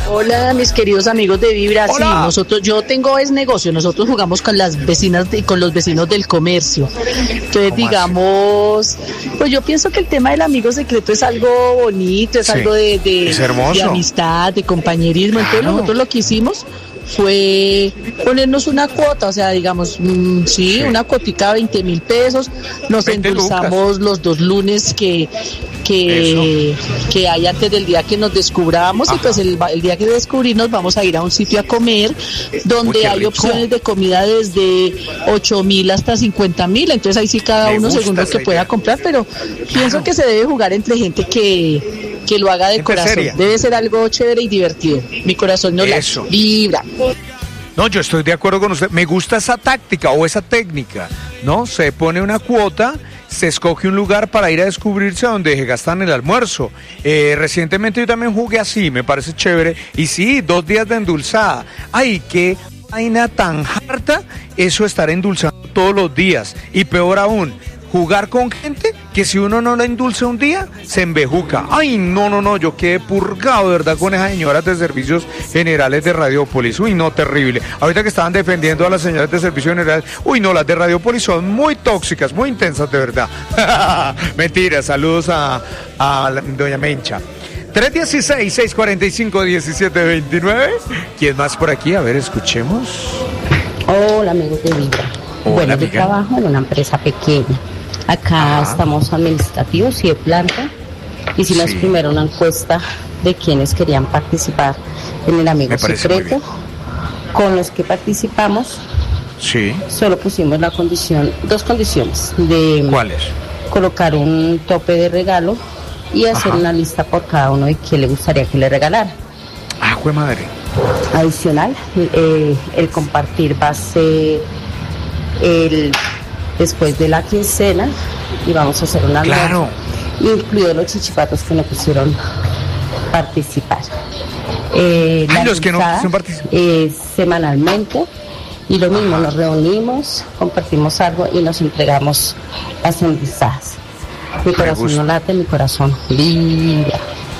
Hola, mis queridos amigos de Vibra. Hola. Sí, yo tengo negocio, nosotros jugamos con las vecinas y con los vecinos del comercio. Entonces, digamos, pues yo pienso que el tema del amigo secreto es algo bonito, es algo es hermoso. de amistad, de compañerismo. Claro. Entonces nosotros lo que hicimos fue ponernos una cuota, o sea, digamos, una cuotica de 20.000 pesos, nos 20 endulzamos los 2 lunes que hay antes del día que nos descubramos. Y pues el día que descubrimos vamos a ir a un sitio a comer donde hay opciones de comida desde 8.000 hasta 50.000, entonces ahí sí cada uno según lo que pueda comprar, pero pienso que se debe jugar entre gente que lo haga de corazón, seria. Debe ser algo chévere y divertido. Mi corazón no Eso. late, vibra. No, yo estoy de acuerdo con usted. Me gusta esa táctica o esa técnica, ¿no? Se pone una cuota, se escoge un lugar para ir a descubrirse donde se gastan el almuerzo. Recientemente yo también jugué así, me parece chévere. Y sí, 2 días de endulzada. Ay, qué vaina tan harta eso estar endulzando todos los días. Y peor aún, jugar con gente que si uno no la endulza un día, se embejuca. Ay, no, yo quedé purgado, de verdad, con esas señoras de servicios generales de Radiópolis. Uy, no, terrible. Ahorita que estaban defendiendo a las señoras de servicios generales, uy, no, las de Radiópolis son muy tóxicas, muy intensas, de verdad. Mentira, saludos a doña Mencha. 316-645-1729. ¿Quién más por aquí? A ver, escuchemos. Hola, amigos de Vibra. Bueno, yo trabajo en una empresa pequeña. Acá estamos administrativos y de planta. Hicimos primero una encuesta de quienes querían participar en el amigo secreto. Con los que participamos, solo pusimos dos condiciones de ¿cuáles? Colocar un tope de regalo y hacer una lista por cada uno de qué le gustaría que le regalara. ¡Ah, jue madre! Adicional, el compartir va a ser después de la quincena y vamos a hacer una claro, incluidos los chichipatos que no quisieron participar. Los que no quisieron participar semanalmente y lo mismo, nos reunimos, compartimos algo y nos entregamos las endulzadas. Mi corazón no late, mi corazón vibra.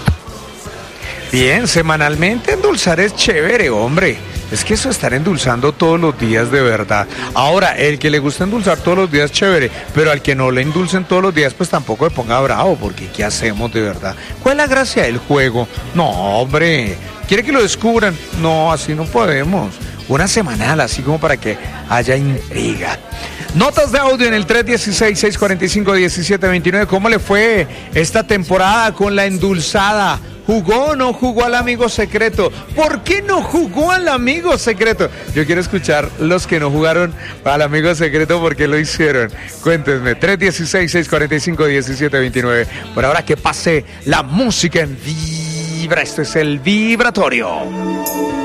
Bien, semanalmente endulzar es chévere, hombre. Es que eso estar endulzando todos los días, de verdad. Ahora, el que le gusta endulzar todos los días, chévere. Pero al que no le endulcen todos los días, pues tampoco le ponga bravo, porque ¿qué hacemos de verdad? ¿Cuál es la gracia del juego? No, hombre. ¿Quiere que lo descubran? No, así no podemos. Una semanal, así como para que haya intriga. Notas de audio en el 316-645-1729. ¿Cómo le fue esta temporada con la endulzada? ¿Jugó o no jugó al amigo secreto? ¿Por qué no jugó al amigo secreto? Yo quiero escuchar los que no jugaron al amigo secreto, ¿por qué lo hicieron? Cuéntenme, 316-645-1729. Por ahora que pase la música en Vibra, esto es el Vibratorio.